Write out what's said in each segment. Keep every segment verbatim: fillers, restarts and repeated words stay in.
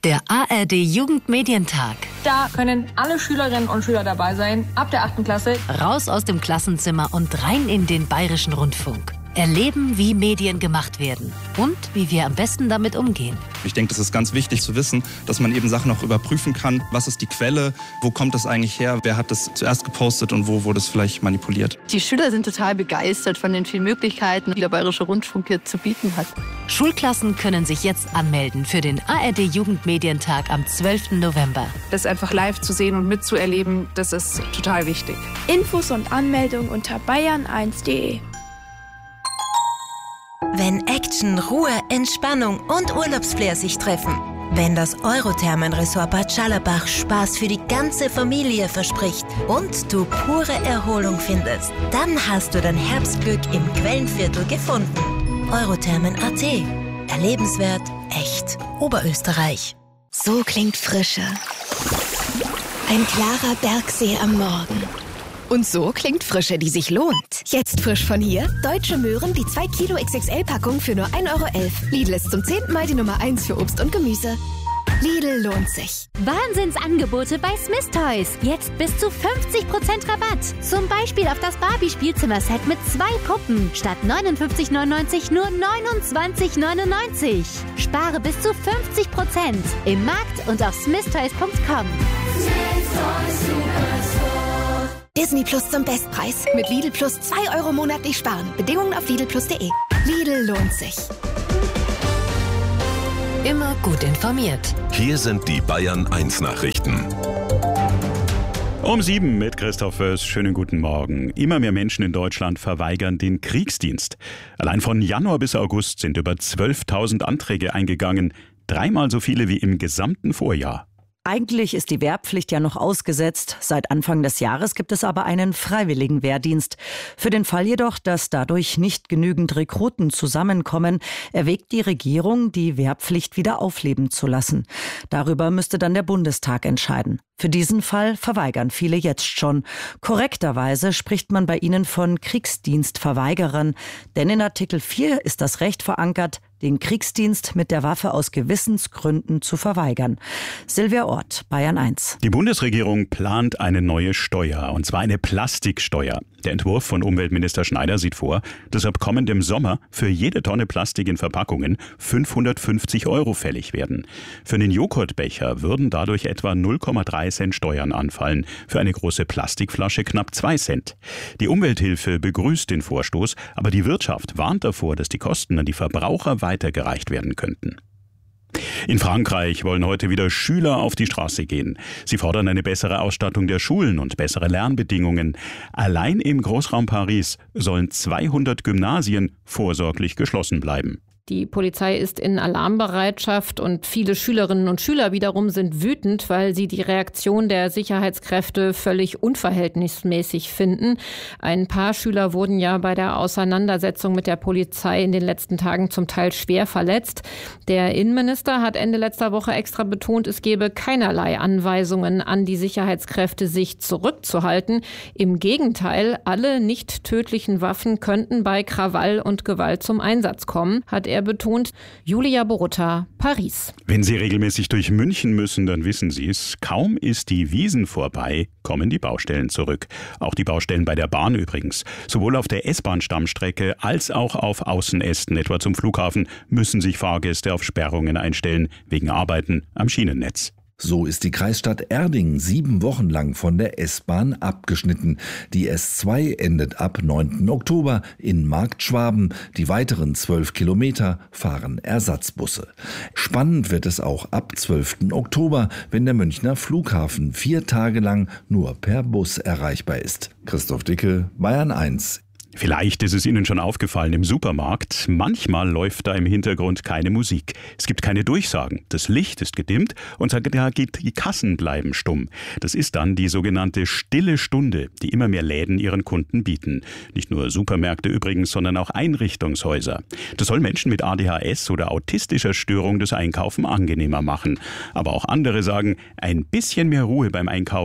Der A R D-Jugendmedientag. Da können alle Schülerinnen und Schüler dabei sein, ab der achten Klasse. Raus aus dem Klassenzimmer und rein in den Bayerischen Rundfunk. Erleben, wie Medien gemacht werden und wie wir am besten damit umgehen. Ich denke, das ist ganz wichtig zu wissen, dass man eben Sachen auch überprüfen kann. Was ist die Quelle? Wo kommt das eigentlich her? Wer hat das zuerst gepostet und wo wurde es vielleicht manipuliert? Die Schüler sind total begeistert von den vielen Möglichkeiten, die der Bayerische Rundfunk hier zu bieten hat. Schulklassen können sich jetzt anmelden für den A R D-Jugendmedientag am zwölften November. Das einfach live zu sehen und mitzuerleben, das ist total wichtig. Infos und Anmeldung unter bayern eins punkt de. Wenn Action, Ruhe, Entspannung und Urlaubsflair sich treffen. Wenn das Eurothermenresort Bad Schallerbach Spaß für die ganze Familie verspricht und du pure Erholung findest, dann hast du dein Herbstglück im Quellenviertel gefunden. Eurothermen Punkt a t. Erlebenswert, echt. Oberösterreich. So klingt Frische. Ein klarer Bergsee am Morgen. Und so klingt Frische, die sich lohnt. Jetzt frisch von hier. Deutsche Möhren, die zwei Kilo X X L-Packung für nur ein Euro elf. Lidl ist zum zehnten Mal die Nummer eins für Obst und Gemüse. Lidl lohnt sich. Wahnsinnsangebote bei Smith Toys. Jetzt bis zu fünfzig Prozent Rabatt. Zum Beispiel auf das Barbie-Spielzimmerset mit zwei Puppen. Statt neunundfünfzig neunundneunzig nur neunundzwanzig neunundneunzig. Spare bis zu fünfzig Prozent. Im Markt und auf smith toys punkt com. Disney Plus zum Bestpreis. Mit Lidl Plus zwei Euro monatlich sparen. Bedingungen auf lidl plus punkt de. Lidl lohnt sich. Immer gut informiert. Hier sind die Bayern eins Nachrichten. Um sieben mit Christoph Wöss. Schönen guten Morgen. Immer mehr Menschen in Deutschland verweigern den Kriegsdienst. Allein von Januar bis August sind über zwölftausend Anträge eingegangen. Dreimal so viele wie im gesamten Vorjahr. Eigentlich ist die Wehrpflicht ja noch ausgesetzt. Seit Anfang des Jahres gibt es aber einen freiwilligen Wehrdienst. Für den Fall jedoch, dass dadurch nicht genügend Rekruten zusammenkommen, erwägt die Regierung, die Wehrpflicht wieder aufleben zu lassen. Darüber müsste dann der Bundestag entscheiden. Für diesen Fall verweigern viele jetzt schon. Korrekterweise spricht man bei ihnen von Kriegsdienstverweigerern. Denn in Artikel vier ist das Recht verankert, den Kriegsdienst mit der Waffe aus Gewissensgründen zu verweigern. Silvia Ort, Bayern eins. Die Bundesregierung plant eine neue Steuer, und zwar eine Plastiksteuer. Der Entwurf von Umweltminister Schneider sieht vor, dass ab kommendem Sommer für jede Tonne Plastik in Verpackungen fünfhundertfünfzig Euro fällig werden. Für einen Joghurtbecher würden dadurch etwa null Komma drei Cent Steuern anfallen, für eine große Plastikflasche knapp zwei Cent. Die Umwelthilfe begrüßt den Vorstoß, aber die Wirtschaft warnt davor, dass die Kosten an die Verbraucher weitergereicht werden könnten. In Frankreich wollen heute wieder Schüler auf die Straße gehen. Sie fordern eine bessere Ausstattung der Schulen und bessere Lernbedingungen. Allein im Großraum Paris sollen zweihundert Gymnasien vorsorglich geschlossen bleiben. Die Polizei ist in Alarmbereitschaft und viele Schülerinnen und Schüler wiederum sind wütend, weil sie die Reaktion der Sicherheitskräfte völlig unverhältnismäßig finden. Ein paar Schüler wurden ja bei der Auseinandersetzung mit der Polizei in den letzten Tagen zum Teil schwer verletzt. Der Innenminister hat Ende letzter Woche extra betont, es gebe keinerlei Anweisungen an die Sicherheitskräfte, sich zurückzuhalten. Im Gegenteil, alle nicht tödlichen Waffen könnten bei Krawall und Gewalt zum Einsatz kommen, hat er Er betont. Julia Borutta, Paris. Wenn Sie regelmäßig durch München müssen, dann wissen Sie es. Kaum ist die Wiesn vorbei, kommen die Baustellen zurück. Auch die Baustellen bei der Bahn übrigens. Sowohl auf der S-Bahn-Stammstrecke als auch auf Außenästen, etwa zum Flughafen, müssen sich Fahrgäste auf Sperrungen einstellen, wegen Arbeiten am Schienennetz. So ist die Kreisstadt Erding sieben Wochen lang von der S-Bahn abgeschnitten. Die S zwei endet ab neunten Oktober in Marktschwaben. Die weiteren zwölf Kilometer fahren Ersatzbusse. Spannend wird es auch ab zwölften Oktober, wenn der Münchner Flughafen vier Tage lang nur per Bus erreichbar ist. Christoph Dicke, Bayern eins. Vielleicht ist es Ihnen schon aufgefallen im Supermarkt. Manchmal läuft da im Hintergrund keine Musik. Es gibt keine Durchsagen. Das Licht ist gedimmt und sogar die Kassen bleiben stumm. Das ist dann die sogenannte stille Stunde, die immer mehr Läden ihren Kunden bieten. Nicht nur Supermärkte übrigens, sondern auch Einrichtungshäuser. Das soll Menschen mit A D H S oder autistischer Störung das Einkaufen angenehmer machen. Aber auch andere sagen, ein bisschen mehr Ruhe beim Einkaufen,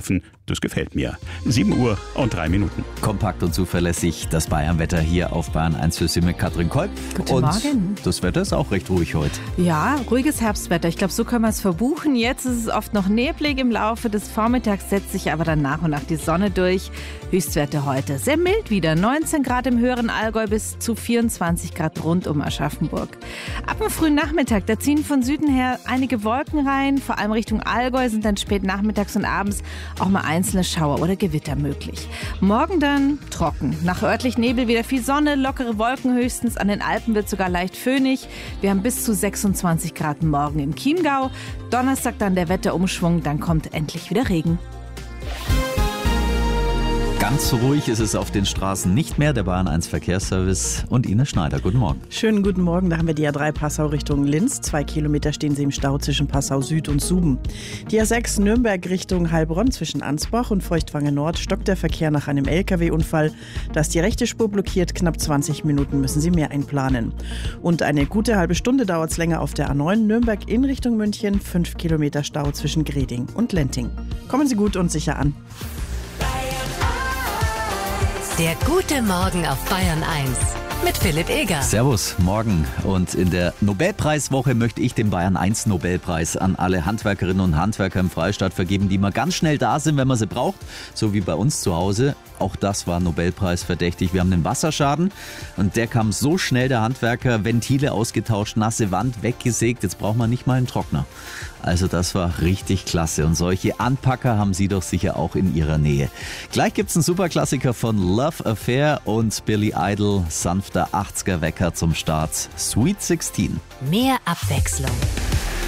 Das gefällt mir. sieben Uhr und drei Minuten. Kompakt und zuverlässig das Bayern-Wetter hier auf Bayern eins für Sie mit Katrin Kolb. Guten und Morgen. Das Wetter ist auch recht ruhig heute. Ja, ruhiges Herbstwetter. Ich glaube, so können wir es verbuchen. Jetzt ist es oft noch neblig im Laufe des Vormittags, setzt sich aber dann nach und nach die Sonne durch. Höchstwerte heute sehr mild wieder. neunzehn Grad im höheren Allgäu bis zu vierundzwanzig Grad rund um Aschaffenburg. Ab dem frühen Nachmittag, da ziehen von Süden her einige Wolken rein. Vor allem Richtung Allgäu sind dann spät nachmittags und abends auch mal einzelne Schauer oder Gewitter möglich. Morgen dann trocken. Nach örtlich Nebel wieder viel Sonne, lockere Wolken höchstens. An den Alpen wird sogar leicht föhnig. Wir haben bis zu sechsundzwanzig Grad morgen im Chiemgau. Donnerstag dann der Wetterumschwung, dann kommt endlich wieder Regen. Ganz so ruhig ist es auf den Straßen nicht mehr. Der Bayern eins Verkehrsservice und Ines Schneider. Guten Morgen. Schönen guten Morgen. Da haben wir die A drei Passau Richtung Linz. Zwei Kilometer stehen sie im Stau zwischen Passau Süd und Suben. Die A sechs Nürnberg Richtung Heilbronn zwischen Ansbach und Feuchtwange Nord stockt der Verkehr nach einem L K W-Unfall. Da ist die rechte Spur blockiert. Knapp zwanzig Minuten müssen Sie mehr einplanen. Und eine gute halbe Stunde dauert es länger auf der A neun Nürnberg in Richtung München. Fünf Kilometer Stau zwischen Greding und Lenting. Kommen Sie gut und sicher an. Der gute Morgen auf Bayern eins mit Philipp Eger. Servus, morgen. Und in der Nobelpreiswoche möchte ich den Bayern eins Nobelpreis an alle Handwerkerinnen und Handwerker im Freistaat vergeben, die mal ganz schnell da sind, wenn man sie braucht. So wie bei uns zu Hause. Auch das war Nobelpreis verdächtig. Wir haben einen Wasserschaden und der kam so schnell, der Handwerker, Ventile ausgetauscht, nasse Wand weggesägt. Jetzt braucht man nicht mal einen Trockner. Also das war richtig klasse und solche Anpacker haben Sie doch sicher auch in Ihrer Nähe. Gleich gibt's einen Superklassiker von Love Affair und Billy Idol, sanfter achtziger Wecker zum Start, Sweet sechzehn. Mehr Abwechslung.